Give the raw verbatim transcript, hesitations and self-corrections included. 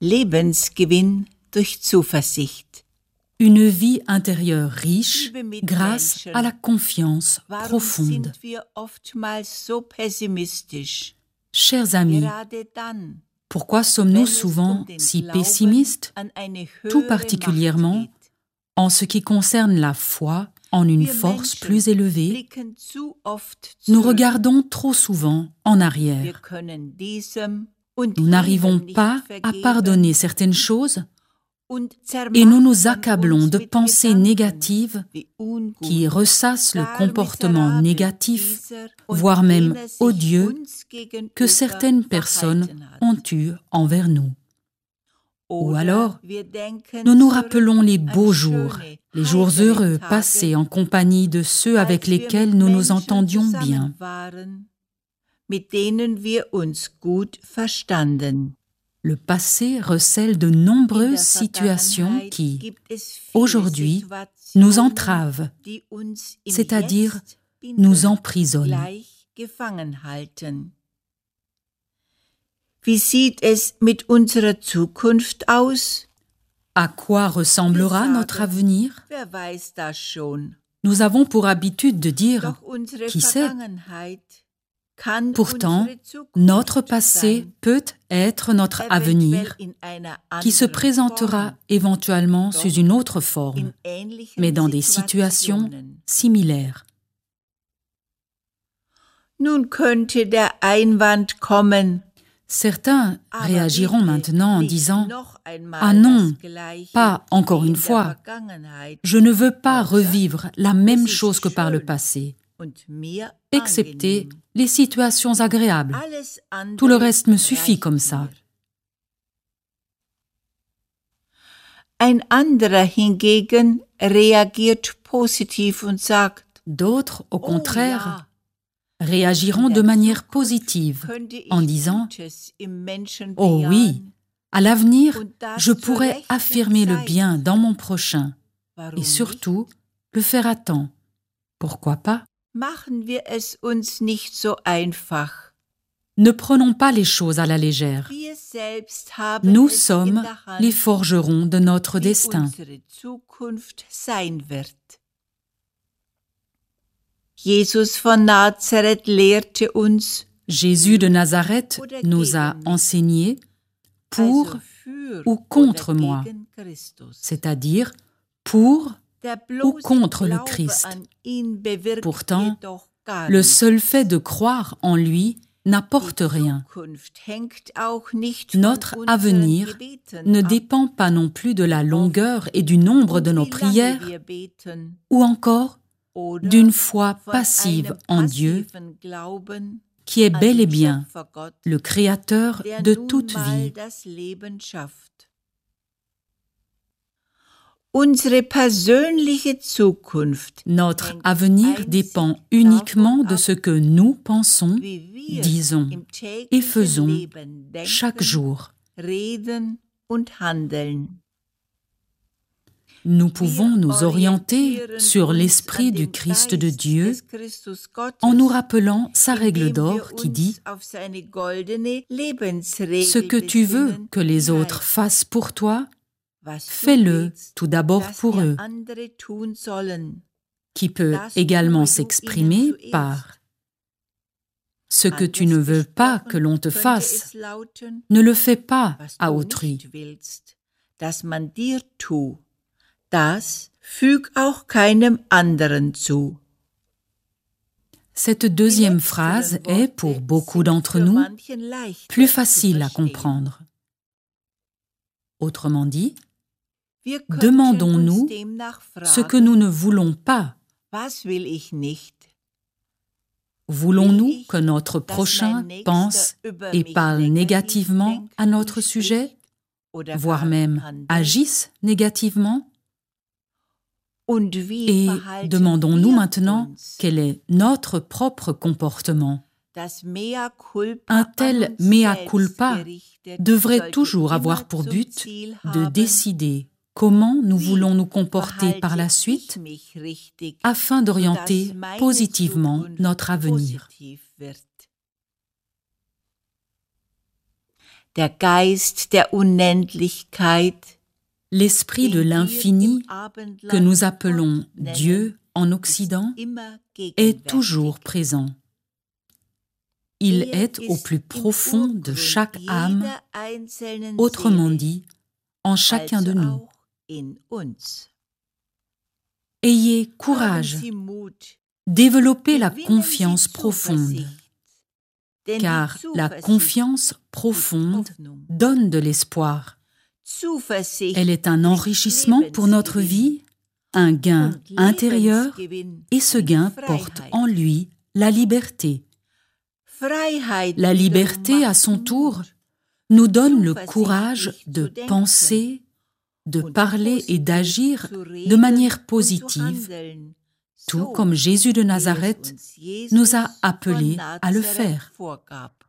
Lebensgewinn durch Zuversicht. Une vie intérieure riche grâce à la confiance profonde. Chers amis, pourquoi sommes-nous souvent si pessimistes, tout particulièrement en ce qui concerne la foi en une force plus élevée? Nous regardons trop souvent en arrière. Nous n'arrivons pas à pardonner certaines choses et nous nous accablons de pensées négatives qui ressassent le comportement négatif, voire même odieux, que certaines personnes ont eu envers nous. Ou alors, nous nous rappelons les beaux jours, les jours heureux passés en compagnie de ceux avec lesquels nous nous entendions bien. Le passé recèle de nombreuses situations qui, aujourd'hui, nous entravent, c'est-à-dire nous emprisonnent. Wie sieht es mit unserer Zukunft aus? À quoi ressemblera notre avenir? Nous avons pour habitude de dire « qui sait ?» Pourtant, notre passé peut être notre avenir qui se présentera éventuellement sous une autre forme, mais dans des situations similaires. Nun könnte der Einwand kommen. Certains réagiront maintenant en disant « Ah non, pas encore une fois, je ne veux pas revivre la même chose que par le passé, excepté les situations agréables. Tout le reste me suffit comme ça. » Ein anderer hingegen reagiert positiv und sagt « D'autres, au contraire, réagiront de manière positive en disant « Oh oui, à l'avenir, je pourrai affirmer le bien dans mon prochain et surtout le faire à temps. Pourquoi pas ?» Ne prenons pas les choses à la légère. Nous sommes les forgerons de notre destin. Jesus von Nazareth lehrte uns, Jésus de Nazareth nous a enseigné pour ou contre moi, c'est-à-dire pour ou contre le Christ. Pourtant, le seul fait de croire en lui n'apporte rien. Notre avenir ne dépend pas non plus de la longueur et du nombre de nos prières ou encore d'une foi passive en Dieu, qui est bel et bien le créateur de toute vie. Notre avenir dépend uniquement de ce que nous pensons, disons et faisons chaque jour. Nous pouvons nous orienter sur l'Esprit du Christ de Dieu en nous rappelant sa règle d'or qui dit « Ce que tu veux que les autres fassent pour toi, fais-le tout d'abord pour eux », qui peut également s'exprimer par « Ce que tu ne veux pas que l'on te fasse, ne le fais pas à autrui ». Das füg auch keinem anderen zu. Cette deuxième phrase est, pour beaucoup d'entre nous, plus facile à comprendre. Autrement dit, demandons-nous ce que nous ne voulons pas. Voulons-nous que notre prochain pense et parle négativement à notre sujet, voire même agisse négativement? Et demandons-nous maintenant quel est notre propre comportement. Un tel mea culpa devrait toujours avoir pour but de décider comment nous voulons nous comporter par la suite afin d'orienter positivement notre avenir. der Geist der Unendlichkeit, l'esprit de l'infini que nous appelons Dieu en Occident est toujours présent. Il est au plus profond de chaque âme, autrement dit, en chacun de nous. Ayez courage, développez la confiance profonde, car la confiance profonde donne de l'espoir. Elle est un enrichissement pour notre vie, un gain intérieur, et ce gain porte en lui la liberté. La liberté, à son tour, nous donne le courage de penser, de parler et d'agir de manière positive, tout comme Jésus de Nazareth nous a appelés à le faire.